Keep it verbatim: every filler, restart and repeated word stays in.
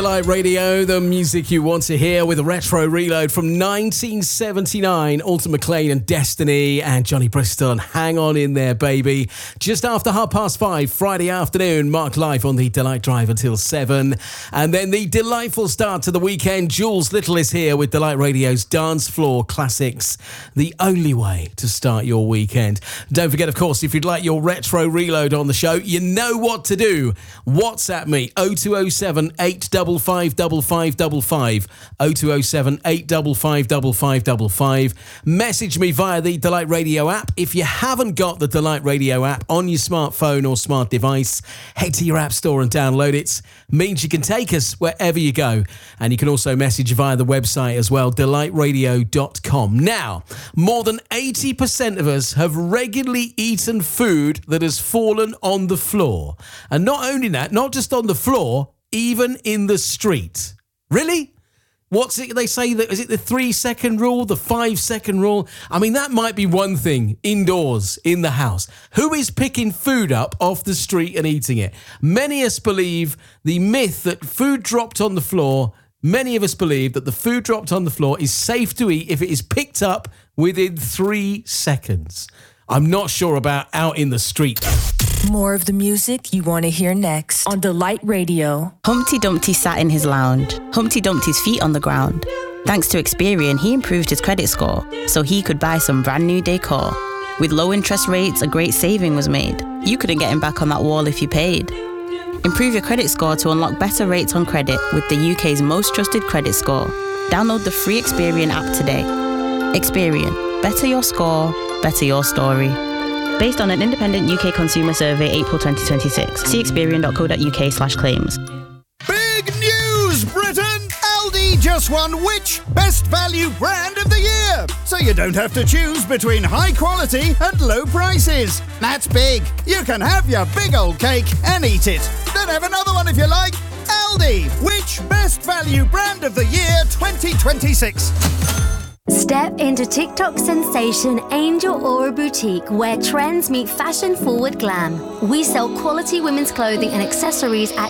Delight Radio, the music you want to hear with a retro reload from nineteen seventy-nine. Alton McClain and Destiny and Johnny Bristol. And hang on in there, baby. Just after half past five, Friday afternoon, Mark live on the Delight Drive until seven. And then the delightful start to the weekend. Jules Little is here with Delight Radio's Dance Floor Classics. The only way to start your weekend. Don't forget, of course, if you'd like your retro reload on the show, you know what to do. WhatsApp me, oh two oh seven, eight five five, five five five five, oh two oh seven, eight five five, five five five five. Message me via the Delight Radio app. If you haven't got the Delight Radio app on your smartphone or smart device, head to your app store and download it. Means you can take us wherever you go. And you can also message via the website as well, delight radio dot com. Now, more than eighty percent of us have regularly eaten food that has fallen on the floor. And not only that, not just on the floor, even in the street. Really? What's it they say? That is it the three second rule, the five second rule? I mean, that might be one thing indoors in the house. Who is picking food up off the street and eating it? Many of us believe the myth that food dropped on the floor. Many of us believe that the food dropped on the floor is safe to eat if it is picked up within three seconds. I'm not sure about out in the street. More of the music you want to hear next on Delight Radio. Humpty Dumpty sat in his lounge, Humpty Dumpty's feet on the ground. Thanks to Experian, he improved his credit score so he could buy some brand new decor. With low interest rates, a great saving was made. You couldn't get him back on that wall if you paid. Improve your credit score to unlock better rates on credit with the U K's most trusted credit score. Download the free Experian app today. Experian. Better your score, better your story. Based on an independent U K consumer survey, April twenty twenty-six. See experian dot co dot uk slash claims. Big news, Britain! Aldi just won which Best Value Brand of the Year? So you don't have to choose between high quality and low prices. That's big. You can have your big old cake and eat it. Then have another one if you like. Aldi, which Best Value Brand of the Year twenty twenty-six? Step into TikTok sensation Angel Aura Boutique, where trends meet fashion-forward glam. We sell quality women's clothing and accessories at